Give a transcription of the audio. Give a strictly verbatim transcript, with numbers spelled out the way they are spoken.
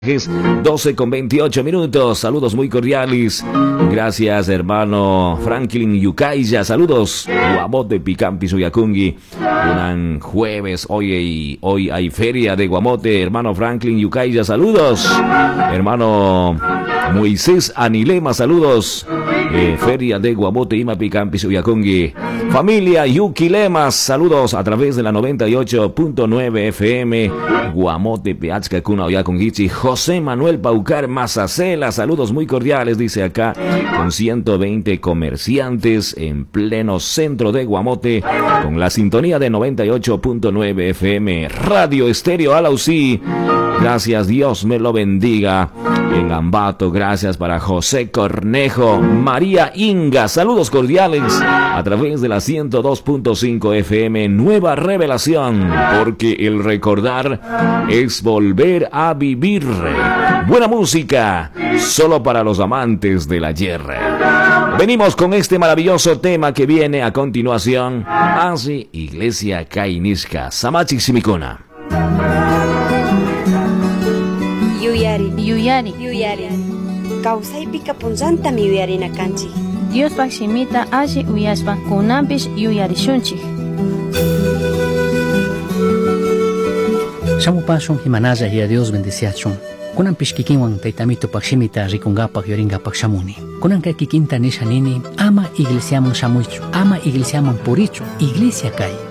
doce con veintiocho minutos, saludos muy cordiales. Gracias, hermano Franklin Yucaya. Saludos, Guamote Picampi Suyakungi. Un jueves, hoy, hoy hay feria de Guamote, hermano Franklin Yucaya. Saludos, hermano Moisés Anilema. Saludos, eh, feria de Guamote Ima Picampi Suyakungi. Familia Yuquilemas, saludos a través de la noventa y ocho punto nueve F M. Guamote Peachca Cuna Oyakungichi. José Manuel Paucar Mazacela, saludos muy cordiales, dice acá, con ciento veinte comerciantes en pleno centro de Guamote, con la sintonía de noventa y ocho punto nueve F M, Radio Estéreo Alausí. Gracias, Dios me lo bendiga. En Ambato, gracias para José Cornejo, María Inga, saludos cordiales a través de la ciento dos punto cinco F M, Nueva Revelación, porque el recordar es volver a vivir. Buena música, solo para los amantes del ayer. Venimos con este maravilloso tema que viene a continuación. Así, Iglesia Kainisca, Samachi Simicona. Yuyari, Yuyari, Yuyari. Kawsaypika punllanta mi uyarinakanchik. Dios pakshimita alli uyashpa kunanpish yuyarishunchik. Shamupashun himanalla y a Dios bendiciachun. Kunan pishkikinwan taitamito pakshimita rikungapak yoringapak shamuni. Kunan kai kikinta nishanini ama iglesiaman shamuichu, ama iglesiaman purichu, iglesia kai.